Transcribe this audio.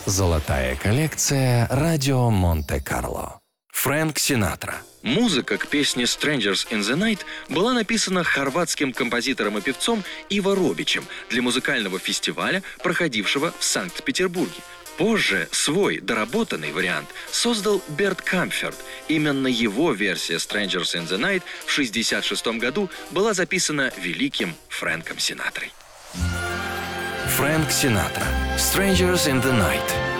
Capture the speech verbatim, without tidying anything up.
Золотая коллекция «Радио Монте-Карло». Фрэнк Синатра. Музыка к песне «Strangers in the Night» была написана хорватским композитором и певцом Иво Робичем для музыкального фестиваля, проходившего в Санкт-Петербурге. Позже свой доработанный вариант создал Берт Камферт. Именно его версия «Strangers in the Night» в шестьдесят шестом году была записана великим Фрэнком Синатрой. Фрэнк Синатра. «Strangers in the Night».